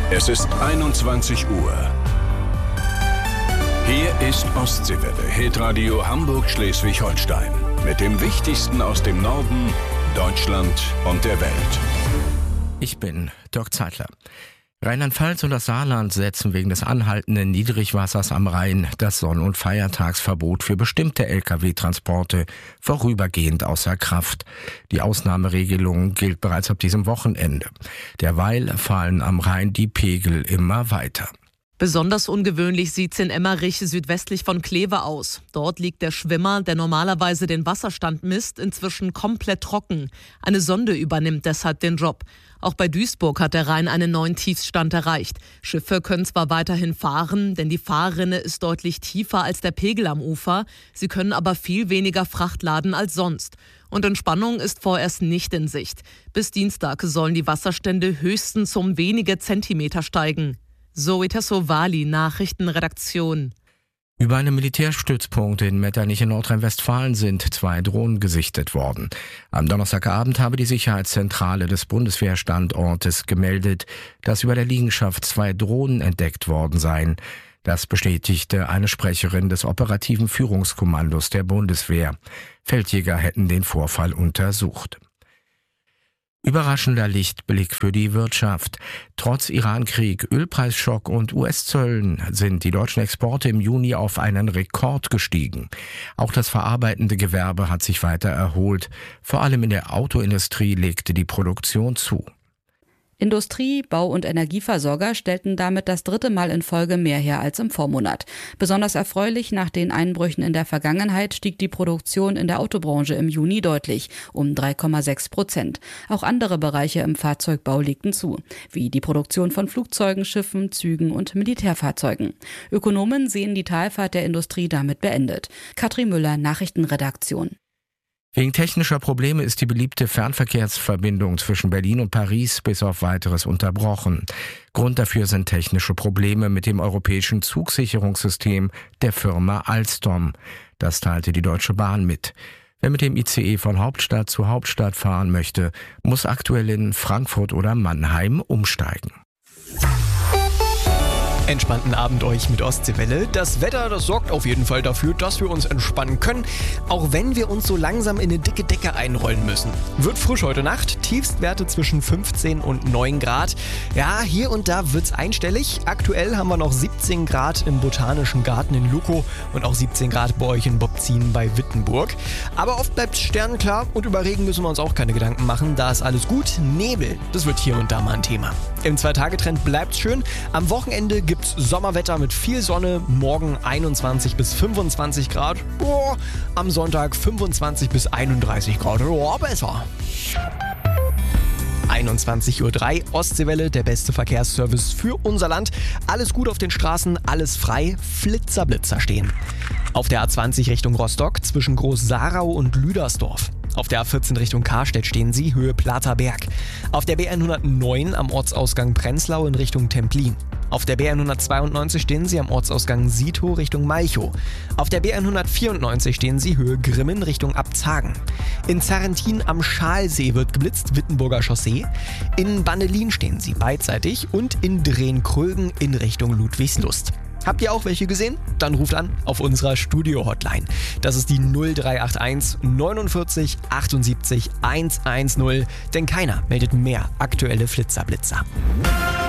Es ist 21 Uhr. Hier ist Ostseewelle, Hitradio Hamburg-Schleswig-Holstein. Mit dem Wichtigsten aus dem Norden, Deutschland und der Welt. Ich bin Dirk Zeitler. Rheinland-Pfalz und das Saarland setzen wegen des anhaltenden Niedrigwassers am Rhein das Sonn- und Feiertagsverbot für bestimmte Lkw-Transporte vorübergehend außer Kraft. Die Ausnahmeregelung gilt bereits ab diesem Wochenende. Derweil fallen am Rhein die Pegel immer weiter. Besonders ungewöhnlich sieht's in Emmerich südwestlich von Kleve aus. Dort liegt der Schwimmer, der normalerweise den Wasserstand misst, inzwischen komplett trocken. Eine Sonde übernimmt deshalb den Job. Auch bei Duisburg hat der Rhein einen neuen Tiefstand erreicht. Schiffe können zwar weiterhin fahren, denn die Fahrrinne ist deutlich tiefer als der Pegel am Ufer. Sie können aber viel weniger Fracht laden als sonst. Und Entspannung ist vorerst nicht in Sicht. Bis Dienstag sollen die Wasserstände höchstens um wenige Zentimeter steigen. Zoe Tassovali, Nachrichtenredaktion. Über einem Militärstützpunkt in Metternich in Nordrhein-Westfalen sind 2 Drohnen gesichtet worden. Am Donnerstagabend habe die Sicherheitszentrale des Bundeswehrstandortes gemeldet, dass über der Liegenschaft 2 Drohnen entdeckt worden seien. Das bestätigte eine Sprecherin des operativen Führungskommandos der Bundeswehr. Feldjäger hätten den Vorfall untersucht. Überraschender Lichtblick für die Wirtschaft. Trotz Iran-Krieg, Ölpreisschock und US-Zöllen sind die deutschen Exporte im Juni auf einen Rekord gestiegen. Auch das verarbeitende Gewerbe hat sich weiter erholt. Vor allem in der Autoindustrie legte die Produktion zu. Industrie, Bau- und Energieversorger stellten damit das 3. Mal in Folge mehr her als im Vormonat. Besonders erfreulich, nach den Einbrüchen in der Vergangenheit stieg die Produktion in der Autobranche im Juni deutlich, um 3,6%. Auch andere Bereiche im Fahrzeugbau legten zu, wie die Produktion von Flugzeugen, Schiffen, Zügen und Militärfahrzeugen. Ökonomen sehen die Talfahrt der Industrie damit beendet. Katrin Müller, Nachrichtenredaktion. Wegen technischer Probleme ist die beliebte Fernverkehrsverbindung zwischen Berlin und Paris bis auf Weiteres unterbrochen. Grund dafür sind technische Probleme mit dem europäischen Zugsicherungssystem der Firma Alstom. Das teilte die Deutsche Bahn mit. Wer mit dem ICE von Hauptstadt zu Hauptstadt fahren möchte, muss aktuell in Frankfurt oder Mannheim umsteigen. Entspannten Abend euch mit Ostseewelle. Das Wetter, das sorgt auf jeden Fall dafür, dass wir uns entspannen können, auch wenn wir uns so langsam in eine dicke Decke einrollen müssen. Wird frisch heute Nacht, Tiefstwerte zwischen 15 und 9 Grad. Ja, hier und da wird's einstellig. Aktuell haben wir noch 17 Grad im Botanischen Garten in Lukow und auch 17 Grad bei euch in Bobzien bei Wittenburg. Aber oft bleibt's sternenklar und über Regen müssen wir uns auch keine Gedanken machen. Da ist alles gut. Nebel, das wird hier und da mal ein Thema. Im 2-Tage-Trend bleibt's schön. Am Wochenende gibt's Sommerwetter mit viel Sonne, morgen 21 bis 25 Grad, am Sonntag 25 bis 31 Grad, besser. 21:03 Uhr, Ostseewelle, der beste Verkehrsservice für unser Land. Alles gut auf den Straßen, alles frei, Flitzer stehen. Auf der A20 Richtung Rostock zwischen Groß-Sarau und Lüdersdorf. Auf der A14 Richtung Karstedt stehen Sie, Höhe Platerberg. Auf der BN109 am Ortsausgang Prenzlau in Richtung Templin. Auf der BN192 stehen Sie am Ortsausgang Sito Richtung Malchow. Auf der BN194 stehen Sie Höhe Grimmen Richtung Abzagen. In Zarrentin am Schalsee wird geblitzt, Wittenburger Chaussee. In Bandelin stehen Sie beidseitig und in Drehn-Krögen in Richtung Ludwigslust. Habt ihr auch welche gesehen? Dann ruft an auf unserer Studio-Hotline. Das ist die 0381 49 78 110, denn keiner meldet mehr aktuelle Flitzer.